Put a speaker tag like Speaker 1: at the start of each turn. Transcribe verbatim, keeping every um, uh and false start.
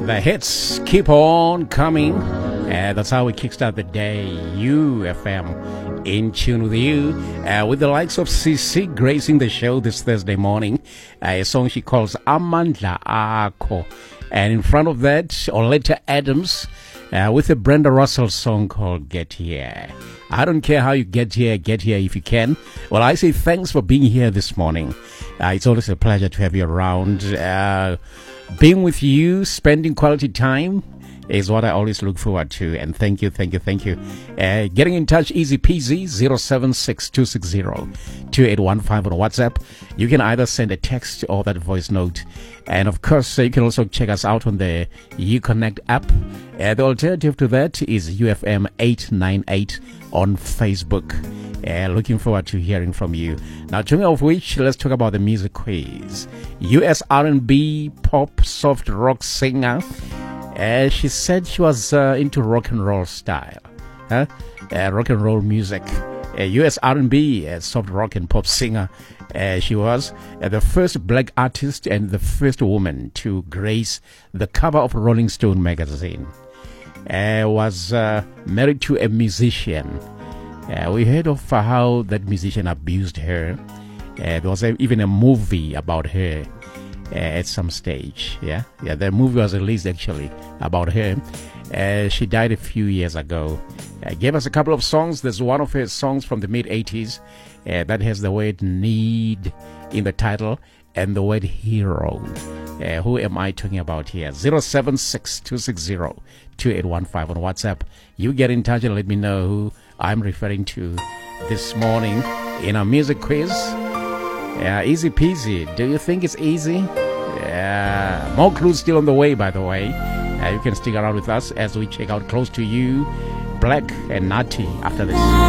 Speaker 1: The hits keep on coming. Uh, that's how we kickstart the day. U F M in tune with you. Uh, with the likes of C C gracing the show this Thursday morning. Uh, a song she calls Amandla Akho. And in front of that, Oleta Adams uh, with a Brenda Russell song called Get Here. I don't care how you get here, get here if you can. Well, I say thanks for being here this morning. Uh, it's always a pleasure to have you around. Uh, being with you, spending quality time is what I always look forward to. And thank you, thank you, thank you. Uh, getting in touch, easy peasy, zero seven six two six zero two eight one five on WhatsApp. You can either send a text or that voice note. And of course, uh, you can also check us out on the UConnect app. Uh, the alternative to that is U F M eight nine eight on Facebook. Uh, looking forward to hearing from you. Now, talking of which, let's talk about the music quiz. U S R and B, pop, soft rock singer. Uh, she said she was uh, into rock and roll style, huh? uh, rock and roll music. Uh, U S R and B, uh, soft rock and pop singer. Uh, she was uh, the first black artist and the first woman to grace the cover of Rolling Stone magazine. Uh, was uh, married to a musician. Uh, we heard of uh, how that musician abused her. Uh, there was a, even a movie about her. Uh, at some stage, yeah, yeah. The movie was released actually about her. Uh, she died a few years ago. Uh, gave us a couple of songs. There's one of her songs from the mid eighties uh, that has the word "need" in the title and the word "hero." Uh, who am I talking about here? Zero seven six two six zero two eight one five on WhatsApp. You get in touch and let me know who I'm referring to this morning in our music quiz. Yeah, easy peasy. Do you think it's easy? Yeah. More clues still on the way, by the way. Uh, you can stick around with us as we check out Close to You, Black and Natty after this.